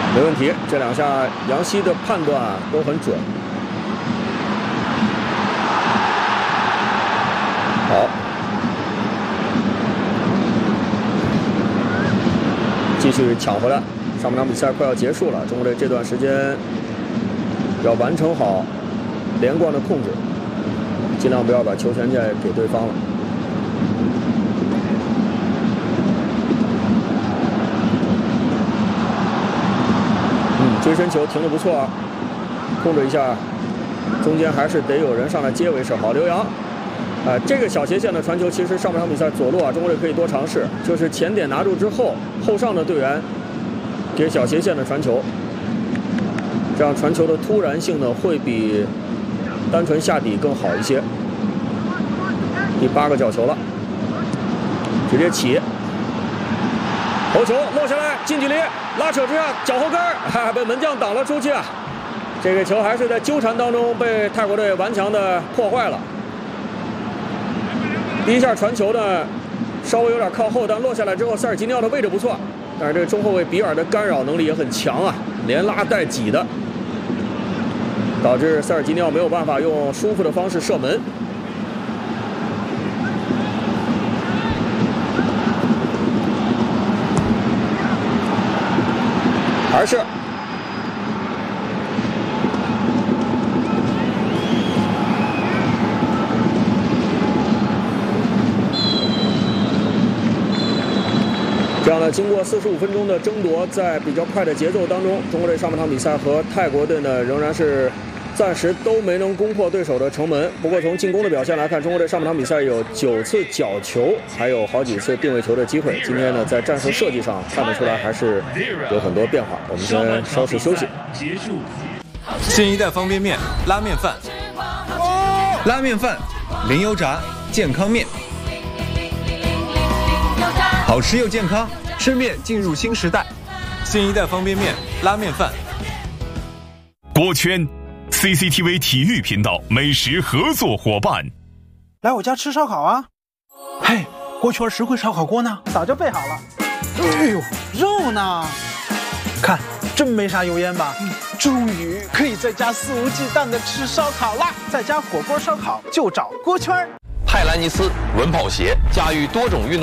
没问题，这2下杨希的判断都很准。好，继续抢回来。上半场比赛快要结束了，中国队这段时间要完成好连贯的控制，尽量不要把球权再给对方了。追身球停得不错啊，控制一下，中间还是得有人上来接为是好。刘洋，这个小斜线的传球，其实上半场比赛左路啊，中国队可以多尝试，就是前点拿住之后，后上的队员给小斜线的传球，这样传球的突然性呢会比单纯下底更好一些。第8个角球了，直接起。头球落下来，近距离拉扯之下，脚后跟被门将挡了出去啊！这个球还是在纠缠当中被泰国队顽强的破坏了。第1下传球呢，稍微有点靠后，但落下来之后，塞尔吉尼奥的位置不错，但是这个中后卫比尔的干扰能力也很强啊，连拉带挤的，导致塞尔吉尼奥没有办法用舒服的方式射门。还是这样呢，经过45分钟的争夺，在比较快的节奏当中，中国队上半场比赛和泰国队呢仍然是暂时都没能攻破对手的城门。不过从进攻的表现来看，中国队上半场比赛有9次角球，还有好几次定位球的机会。今天呢，在战术设计上看得出来还是有很多变化。我们先稍事休息。 新一代方便面拉面饭， 拉面饭，零油炸，健康面，好吃又健康，吃面进入新时代。 新一代方便面拉面饭。 锅圈 CCTV 体育频道美食合作伙伴， 来我家吃烧烤啊！嘿，锅圈实惠烧烤锅呢？早就备好了。哎呦，肉呢？看，真没啥油烟吧？终于可以在家肆无忌惮的吃烧烤啦！在家火锅烧烤就找锅圈。 泰兰尼斯稳跑鞋驾驭多种运动。